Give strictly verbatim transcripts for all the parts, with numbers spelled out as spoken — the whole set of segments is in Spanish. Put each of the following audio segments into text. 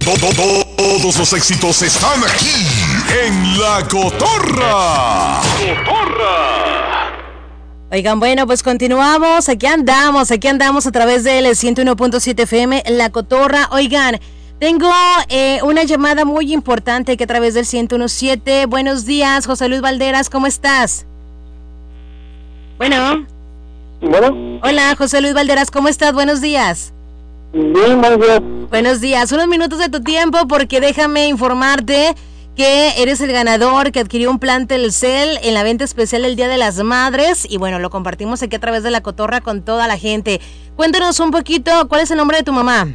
Todos los éxitos están aquí en La Cotorra. Cotorra. Oigan, bueno, pues continuamos, aquí andamos, aquí andamos a través del ciento uno punto siete F M, La Cotorra. Oigan, tengo eh, una llamada muy importante que a través del ciento uno punto siete. Buenos días, José Luis Valderas, ¿cómo estás? Bueno. Bueno. Hola, José Luis Valderas, ¿cómo estás? Buenos días. Bien, buenos días. Buenos días, unos minutos de tu tiempo porque déjame informarte que eres el ganador que adquirió un plan Telcel en la venta especial del Día de las Madres y bueno, lo compartimos aquí a través de La Cotorra con toda la gente. Cuéntanos un poquito, ¿cuál es el nombre de tu mamá?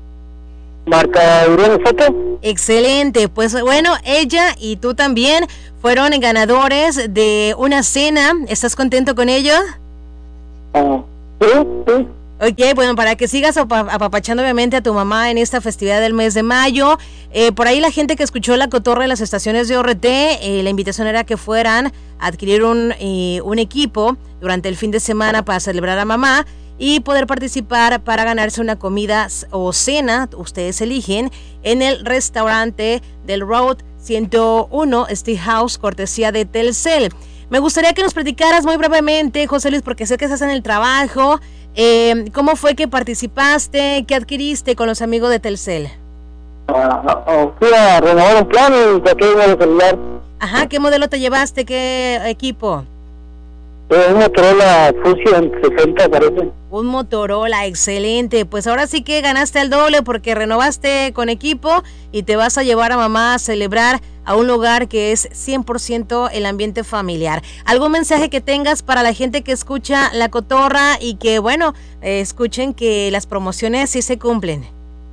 Marca Irene Soto. Excelente, pues bueno, ella y tú también fueron ganadores de una cena. ¿Estás contento con ello? Uh, sí, sí. Ok, bueno, para que sigas apapachando obviamente a tu mamá en esta festividad del mes de mayo. Eh, por ahí la gente que escuchó La Cotorra en las estaciones de O R T, eh, la invitación era que fueran a adquirir un, eh, un equipo durante el fin de semana para celebrar a mamá y poder participar para ganarse una comida o cena, ustedes eligen, en el restaurante del Road ciento uno Steakhouse, cortesía de Telcel. Me gustaría que nos platicaras muy brevemente, José Luis, porque sé que estás en el trabajo. Eh, ¿Cómo fue que participaste? ¿Qué adquiriste con los amigos de Telcel? Uh, uh, fui a renovar un plan y saqué el celular. Ajá, ¿qué modelo te llevaste? ¿Qué equipo? Un Motorola Fusion sesenta, parece. Un Motorola, excelente. Pues ahora sí que ganaste al doble porque renovaste con equipo y te vas a llevar a mamá a celebrar a un lugar que es cien por ciento el ambiente familiar. ¿Algún mensaje que tengas para la gente que escucha La Cotorra y que, bueno, eh, escuchen que las promociones sí se cumplen?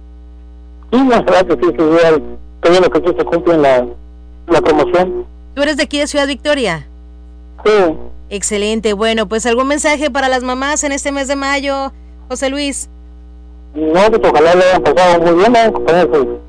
Sí, la verdad que sí, sí, qué bien que sí se cumple la, la promoción. ¿Tú eres de aquí de Ciudad Victoria? Sí. Excelente, bueno, pues algún mensaje para las mamás en este mes de mayo, José Luis. No, pues ojalá le hayan pasado muy bien, ¿eh? Con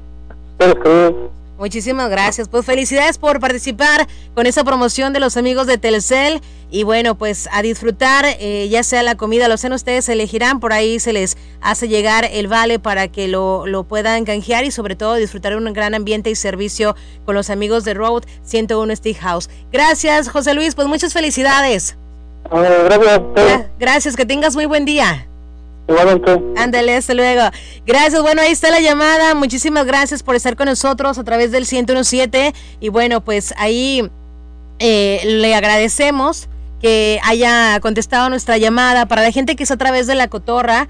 eso. Muchísimas gracias, pues felicidades por participar con esa promoción de los amigos de Telcel y bueno, pues a disfrutar, eh, ya sea la comida, lo sé, ustedes elegirán, por ahí se les hace llegar el vale para que lo, lo puedan canjear y sobre todo disfrutar un gran ambiente y servicio con los amigos de Road ciento uno Steakhouse. Gracias, José Luis, pues muchas felicidades. Eh, gracias. Gra- gracias, que tengas muy buen día. Igualmente. Ándale, hasta luego. Gracias, bueno, ahí está la llamada. Muchísimas gracias por estar con nosotros a través del ciento uno punto siete. Y bueno, pues ahí eh, le agradecemos que haya contestado nuestra llamada. Para la gente que es a través de La Cotorra,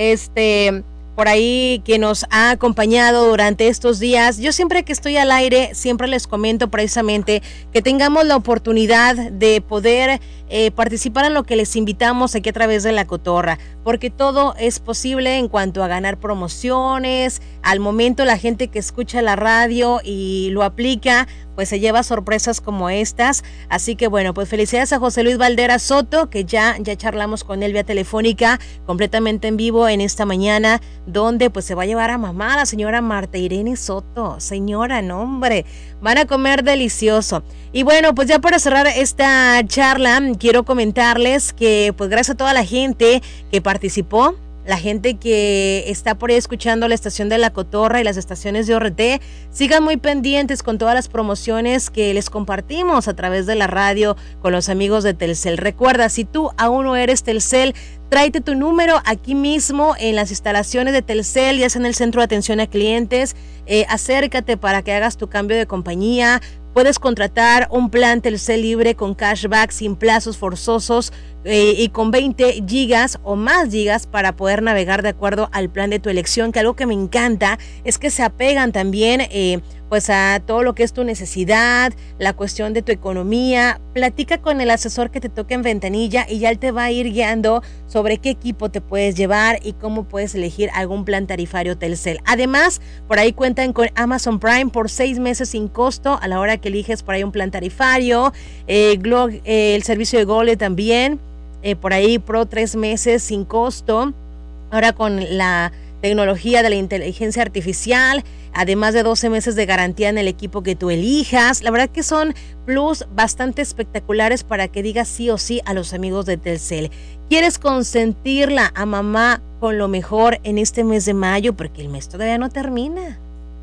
este, por ahí que nos ha acompañado durante estos días. Yo siempre que estoy al aire, siempre les comento precisamente que tengamos la oportunidad de poder eh, participar en lo que les invitamos aquí a través de La Cotorra, porque todo es posible en cuanto a ganar promociones. Al momento la gente que escucha la radio y lo aplica, pues se lleva sorpresas como estas. Así que bueno, pues felicidades a José Luis Valderas Soto, que ya, ya charlamos con él vía telefónica, completamente en vivo en esta mañana, donde pues se va a llevar a mamá, la señora Marta Irene Soto. Señora, no hombre, van a comer delicioso. Y bueno, pues ya para cerrar esta charla, quiero comentarles que pues gracias a toda la gente que participó, la gente que está por ahí escuchando la estación de La Cotorra y las estaciones de O R T, sigan muy pendientes con todas las promociones que les compartimos a través de la radio con los amigos de Telcel. Recuerda, si tú aún no eres Telcel, tráete tu número aquí mismo en las instalaciones de Telcel, ya sea en el centro de atención a clientes. Eh, acércate para que hagas tu cambio de compañía. Puedes contratar un plan Telcel libre con cashback sin plazos forzosos eh, y con veinte gigas o más gigas para poder navegar de acuerdo al plan de tu elección, que algo que me encanta es que se apegan también eh, pues a todo lo que es tu necesidad, la cuestión de tu economía. Platica con el asesor que te toque en ventanilla y ya él te va a ir guiando sobre qué equipo te puedes llevar y cómo puedes elegir algún plan tarifario Telcel. Además, por ahí cuentan con Amazon Prime por seis meses sin costo a la hora que eliges por ahí un plan tarifario, eh, Glo- eh, el servicio de Gole también, eh, por ahí Pro tres meses sin costo, ahora con la tecnología de la inteligencia artificial, además de doce meses de garantía en el equipo que tú elijas. La verdad que son plus bastante espectaculares para que digas sí o sí a los amigos de Telcel. ¿Quieres consentirla a mamá con lo mejor en este mes de mayo? Porque el mes todavía no termina.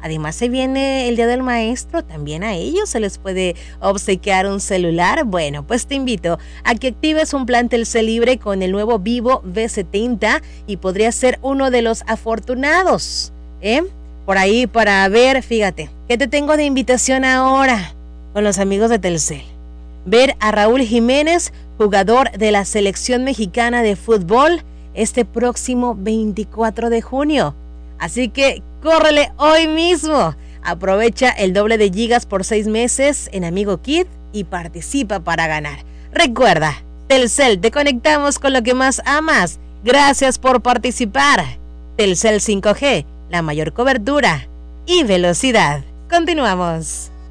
Además se viene el Día del Maestro, también a ellos se les puede obsequiar un celular. Bueno, pues te invito a que actives un plan Telcel libre con el nuevo Vivo V setenta y podrías ser uno de los afortunados, ¿eh? Por ahí para ver, fíjate, ¿qué te tengo de invitación ahora con los amigos de Telcel? Ver a Raúl Jiménez, jugador de la selección mexicana de fútbol, este próximo veinticuatro de junio. Así que córrele hoy mismo. Aprovecha el doble de gigas por seis meses en Amigo Kid y participa para ganar. Recuerda, Telcel, te conectamos con lo que más amas. Gracias por participar. Telcel cinco G, la mayor cobertura y velocidad. Continuamos.